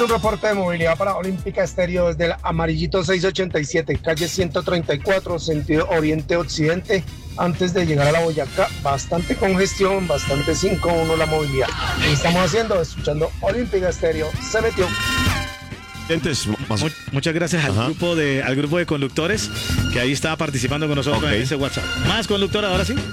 un reporte de movilidad para Olímpica Estéreo desde el Amarillito 687, calle 134, sentido oriente-occidente, antes de llegar a la Boyacá. Bastante congestión, bastante 5-1 la movilidad. ¿Qué estamos haciendo? Escuchando Olímpica Estéreo. Se metió. Muchas gracias al grupo de conductores que ahí estaba participando con nosotros en ese WhatsApp. Más conductor, ahora sí.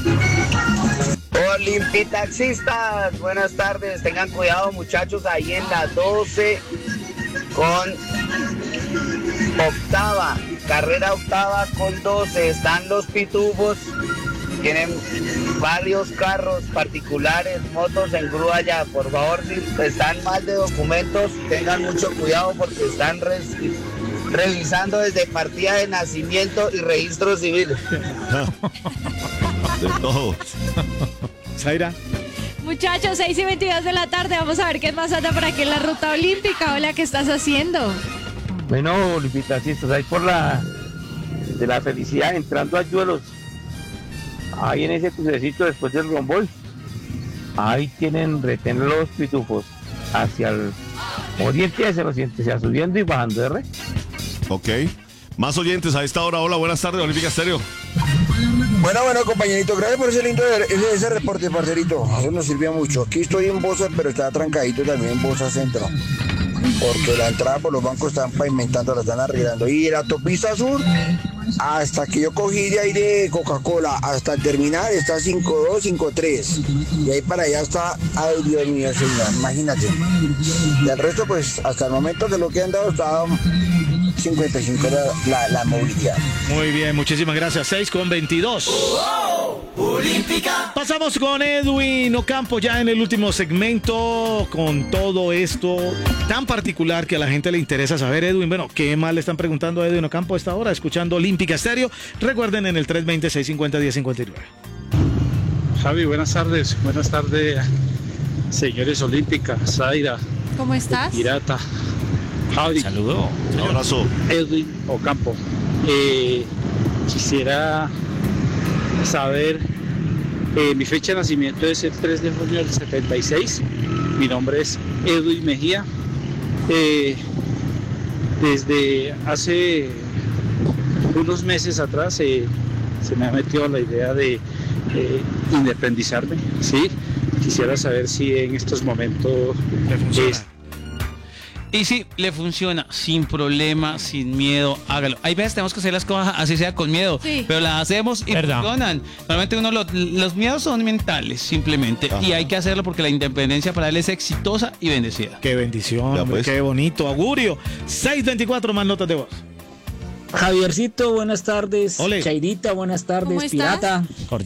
Olimpitaxistas, buenas tardes. Tengan cuidado, muchachos, ahí en la 12 con carrera octava con 12. Están los pitufos. Tienen varios carros particulares, motos en grúa ya. Por favor, si están mal de documentos, tengan mucho cuidado porque están revisando desde partida de nacimiento y registro civil. De todo. Zaira. Muchachos, 6:22 de la tarde, vamos a ver qué más anda por aquí en la ruta olímpica. Hola, ¿qué estás haciendo? Bueno, Olimpitaxistas, ahí por de la felicidad, entrando a Yuelos, ahí en ese crucecito después del Rombol, ahí tienen retén los pitufos hacia el oriente y hacia el occidente, o sea, subiendo y bajando de red. Ok. Más oyentes a esta hora. Hola, buenas tardes, Olímpica Estéreo. Bueno, compañerito, gracias por ese reporte, parcerito. Eso nos sirvió mucho. Aquí estoy en Bosa, pero está trancadito también en Bosa Centro. Porque la entrada por los bancos están pavimentando, la están arreglando. Y la autopista sur, hasta que yo cogí de ahí de Coca-Cola hasta el terminal, está 52, 53. Y ahí para allá está, ay Dios mío, señor, imagínate. Del resto, pues, hasta el momento de lo que han dado, está 55 la movilidad. Muy bien, muchísimas gracias. 6:22. Olímpica. Pasamos con Edwin Ocampo ya en el último segmento con todo esto tan particular que a la gente le interesa saber. Edwin, bueno, ¿qué más le están preguntando a Edwin Ocampo a esta hora? Escuchando Olímpica Estéreo. Recuerden en el 320-650-1059. Javi, buenas tardes. Buenas tardes, señores Olímpica, Zaira. ¿Cómo estás? Pirata. Javi. Saludo. Un abrazo. Edwin Ocampo. Quisiera saber, mi fecha de nacimiento es el 3 de junio del 76. Mi nombre es Edwin Mejía. Desde hace unos meses atrás se me ha metido la idea de independizarme. ¿Sí? Quisiera saber si en estos momentos Y sí, le funciona, sin problema, sin miedo, hágalo. Hay veces tenemos que hacer las cosas así sea con miedo, pero las hacemos y funcionan. Normalmente los miedos son mentales, simplemente. Ajá. Y hay que hacerlo porque la independencia para él es exitosa y bendecida. Qué bendición, pues. Qué bonito augurio. 6:24 más notas de voz. Javiercito, buenas tardes. Ole. Chairita, buenas tardes. ¿Cómo estás? Pirata.